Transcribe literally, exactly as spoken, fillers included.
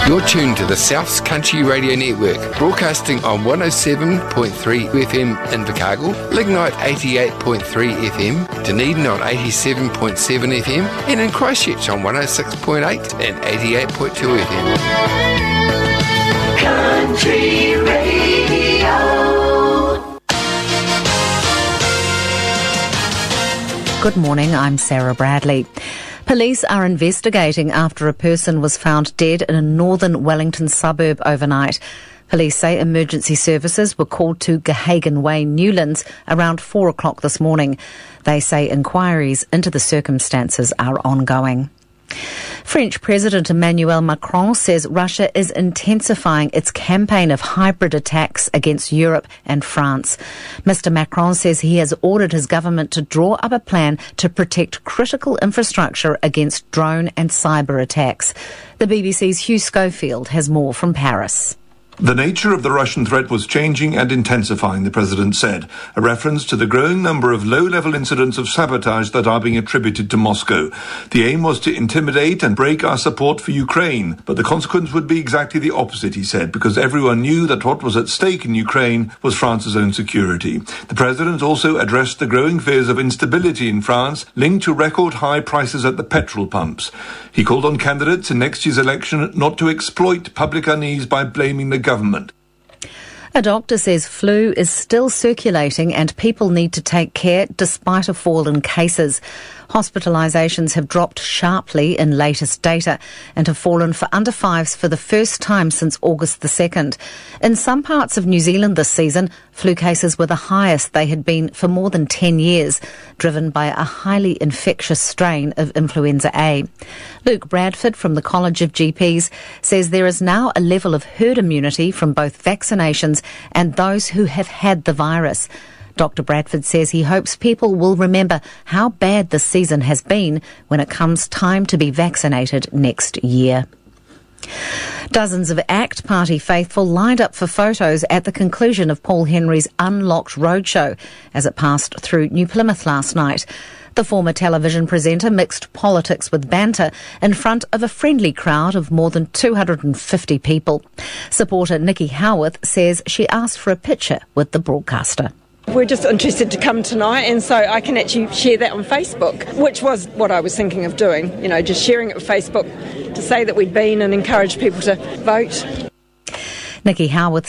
You're tuned to the South's Country Radio Network, broadcasting on one oh seven point three F M in Invercargill, Lignite eighty-eight point three F M, Dunedin on eighty-seven point seven F M, and in Christchurch on one oh six point eight and eighty-eight point two F M. Country Radio. Good morning, I'm Sarah Bradley. Police are investigating after a person was found dead in a northern Wellington suburb overnight. Police say emergency services were called to Gahagan Way, Newlands, around four o'clock this morning. They say inquiries into the circumstances are ongoing. French President Emmanuel Macron says Russia is intensifying its campaign of hybrid attacks against Europe and France. Mister Macron says he has ordered his government to draw up a plan to protect critical infrastructure against drone and cyber attacks. The B B C's Hugh Schofield has more from Paris. The nature of the Russian threat was changing and intensifying, the president said, a reference to the growing number of low-level incidents of sabotage that are being attributed to Moscow. The aim was to intimidate and break our support for Ukraine, but the consequence would be exactly the opposite, he said, because everyone knew that what was at stake in Ukraine was France's own security. The president also addressed the growing fears of instability in France linked to record-high prices at the petrol pumps. He called on candidates in next year's election not to exploit public unease by blaming the government. A doctor says flu is still circulating and people need to take care despite a fall in cases. Hospitalisations have dropped sharply in latest data and have fallen for under fives for the first time since August the second. In some parts of New Zealand this season, flu cases were the highest they had been for more than ten years, driven by a highly infectious strain of influenza A. Luke Bradford from the College of G Ps says there is now a level of herd immunity from both vaccinations and those who have had the virus. Doctor Bradford says he hopes people will remember how bad this season has been when it comes time to be vaccinated next year. Dozens of ACT Party faithful lined up for photos at the conclusion of Paul Henry's Unlocked Roadshow as it passed through New Plymouth last night. The former television presenter mixed politics with banter in front of a friendly crowd of more than two hundred fifty people. Supporter Nikki Howarth says she asked for a picture with the broadcaster. We're just interested to come tonight, and so I can actually share that on Facebook, which was what I was thinking of doing, you know, just sharing it on Facebook to say that we'd been and encourage people to vote. Nikki Howarth